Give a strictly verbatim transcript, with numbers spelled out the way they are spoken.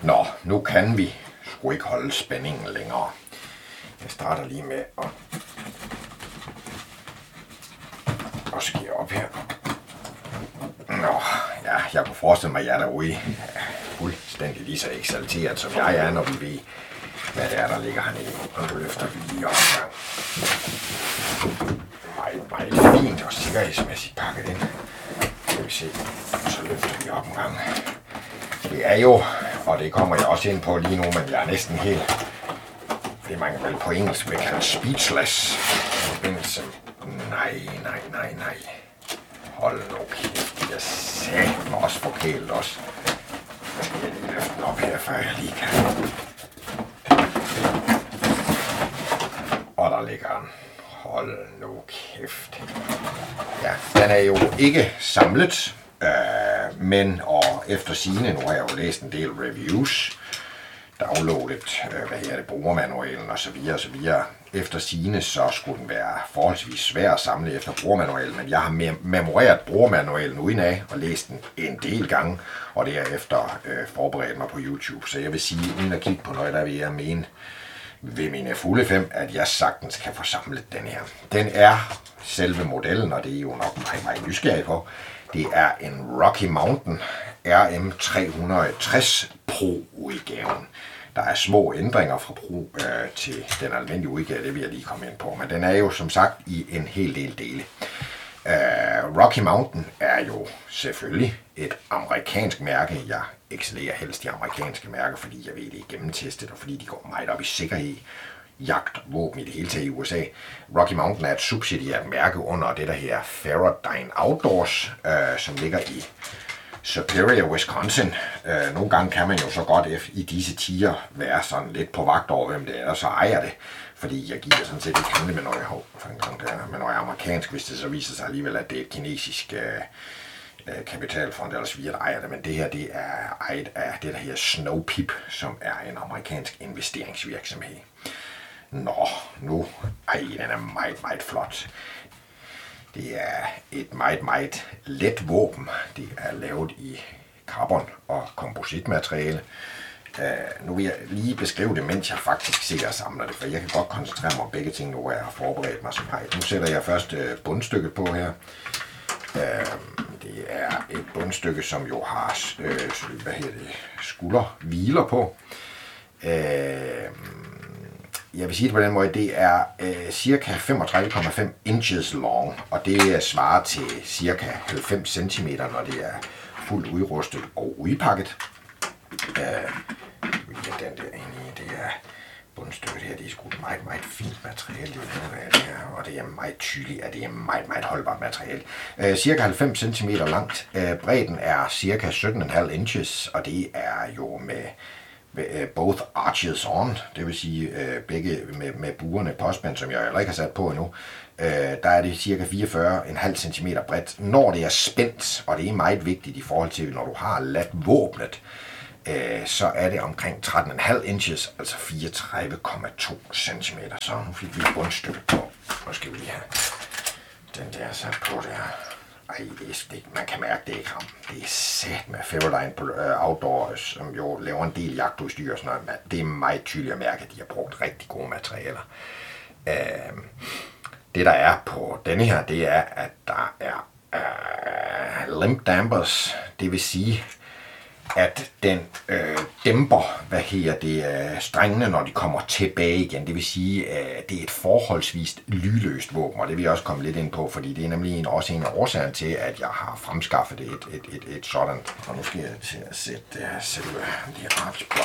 Nå, nu kan vi sgu ikke holde spændingen længere. Jeg starter lige med at, at skære op her. Nå, ja, jeg kunne forestille mig, at jeg derude er fuldstændig lige så eksalteret, som jeg er, når vi ved, hvad det er, der ligger hernede. Og nu løfter vi lige op her. Meget, meget fint og sikkerhedsmæssigt pakket ind. Skal vi se, så løfter vi op en gang. Det er jo, og det kommer jeg også ind på lige nu, men jeg er næsten helt, det man vel på engelsk vil kalde speechless. Nej, nej, nej, nej. Hold nu kæft, jeg sagde mig også forkælet også. Jeg skal lige løfte den op her, før jeg lige kan. Og der ligger den. Hold nu kæft. Ja, den er jo ikke samlet, øh, men og efter sigende, nu har jeg jo læst en del reviews, downloadet, øh, hvad her det, brugermanualen og så videre og så videre. Efter sigende, så skulle den være forholdsvis svær at samle efter brugermanualen, men jeg har mem- memoreret brugermanualen udenad og læst den en del gange, og derefter øh, forberedt mig på YouTube. Så jeg vil sige, uden at kigge på noget, der vil jeg mene ved mine fulde fem, at jeg sagtens kan få samlet den her. Den er selve modellen, og det er jo nok meget, meget nysgerrig på. Det er en Rocky Mountain R M tre hundrede tres Pro udgaven. Der er små ændringer fra Pro øh, til den almindelige udgave, det vil jeg lige komme ind på. Men den er jo som sagt i en hel del dele. Uh, Rocky Mountain er jo selvfølgelig et amerikansk mærke. Jeg excellerer helst de amerikanske mærker, fordi jeg ved, det er gennemtestet, og fordi de går meget op i sikkerhed, jagt, våben i det hele taget i U S A. Rocky Mountain er et subsidiært mærke under det, der her Ferrodyne Outdoors, uh, som ligger i Superior, Wisconsin. Uh, nogle gange kan man jo så godt i disse tider være sådan lidt på vagt over, hvem det er, og så ejer det. Fordi jeg giver sådan set ikke handle med noget, for en gang der, med noget amerikansk, hvis det så viser sig alligevel, at det er et kinesisk uh, kapitalfond, eller så videre, der ejer det. Men det her, det er ejet af det, der hedder Snowpip, som er en amerikansk investeringsvirksomhed. Nå, nu, ej, den er meget, meget flot. Det er et meget, meget let våben. Det er lavet i carbon og kompositmateriale. Uh, nu vil jeg lige beskrive det, mens jeg faktisk ser og samler det, for jeg kan godt koncentrere mig om begge ting, nu jeg har forberedt mig så meget. Nu sætter jeg først uh, bundstykket på her. Uh, det er et bundstykke, som jo har uh, hvad hedder det, skulderhviler på. Uh, jeg vil sige det på den måde, det er uh, cirka femogtredive komma fem inches long, og det svarer til cirka halvfems centimeter, når det er fuldt udrustet og udpakket. Uh, den der inde i, det er bundstykket her, det er sgu et meget, meget fint materiale, det her, og det er meget tydeligt, at det er meget, meget holdbart materiale. Uh, cirka halvfems centimeter langt, uh, bredden er cirka sytten komma fem inches, og det er jo med, med uh, both arches on, det vil sige uh, begge med, med buerne påspændt, som jeg heller ikke har sat på endnu. Uh, der er det cirka fireogfyrre komma fem centimeter bredt, når det er spændt, og det er meget vigtigt i forhold til, når du har ladt våbnet, så er det omkring tretten komma fem inches, altså fireogtredive komma to centimeter. Så nu fik vi et bundstykke på. Nu skal vi lige have den der sat på der. Ej, det er, det, man kan mærke, det er ikke ham. Det er sat med Ferrodyne Outdoors, som jo laver en del jagtudstyr og sådan noget. Det er meget tydeligt at mærke, at de har brugt rigtig gode materialer. Det der er på denne her, det er, at der er uh, limp dampers, det vil sige, at den øh, dæmper, hvad her det, øh, strengene, når de kommer tilbage igen. Det vil sige, at øh, det er et forholdsvis lydløst våben, og det vil jeg også komme lidt ind på, fordi det er nemlig en, også en af årsagerne til, at jeg har fremskaffet et, et, et, et sådan. Og nu skal jeg til at sætte, sætte de